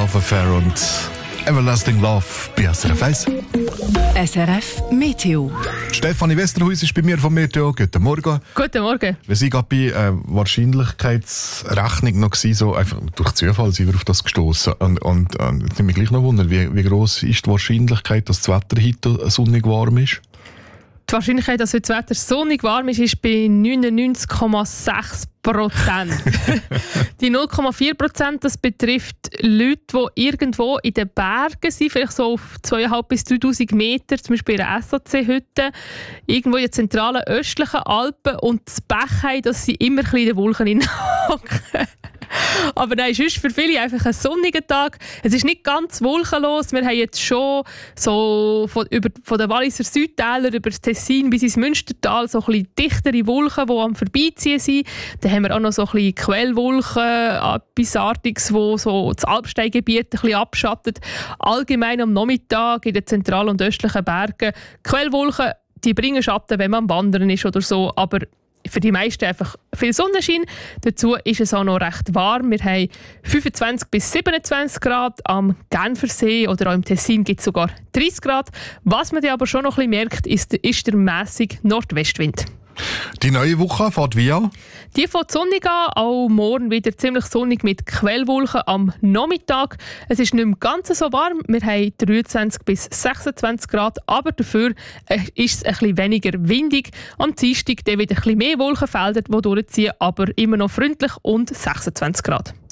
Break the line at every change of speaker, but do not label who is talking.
Love Affair und Everlasting Love bei SRF 1.
SRF Meteo.
Stefanie Westerhuis ist bei mir vom Meteo. Guten Morgen.
Guten Morgen.
Wir sind gerade bei Wahrscheinlichkeitsrechnung noch gewesen, so einfach durch Zufall sind wir auf das gestoßen. Und jetzt nimmt mich gleich noch wundern, wie gross ist die Wahrscheinlichkeit, dass das Wetter heute sonnig warm ist?
Die Wahrscheinlichkeit, dass heute das Wetter sonnig warm ist, ist bei 99,6%. Die 0,4%, das betrifft Leute, die irgendwo in den Bergen sind, vielleicht so auf 2'500 bis 3'000 Meter, zum Beispiel in einer SAC-Hütte, irgendwo in den zentralen östlichen Alpen. Und das Pech haben, dass sie immer ein bisschen in den Wolken hocken. Aber nein, es ist für viele einfach ein sonniger Tag. Es ist nicht ganz wolkenlos. Wir haben jetzt schon so von den Walliser Südtälern über das Tessin bis ins Münstertal so ein bisschen dichtere Wolken, die am Vorbeiziehen sind. Dann haben wir auch noch so ein bisschen Quellwolken, etwas Artiges, die so das Alpsteingebiet ein bisschen abschattet. Allgemein am Nachmittag in den zentralen und östlichen Bergen. Quellwolken, die bringen Schatten, wenn man am Wandern ist oder so, aber für die meisten einfach viel Sonnenschein. Dazu ist es auch noch recht warm. Wir haben 25 bis 27 Grad. Am Genfersee oder auch im Tessin gibt es sogar 30 Grad. Was man aber schon noch ein bisschen merkt, ist der mäßige Nordwestwind.
Die neue Woche fährt wie an?
Die fängt sonnig an, auch morgen wieder ziemlich sonnig mit Quellwolken am Nachmittag. Es ist nicht mehr ganz so warm, wir haben 23 bis 26 Grad, aber dafür ist es ein bisschen weniger windig. Am Dienstag dann wieder ein bisschen mehr Wolkenfelder, die durchziehen, aber immer noch freundlich und 26 Grad.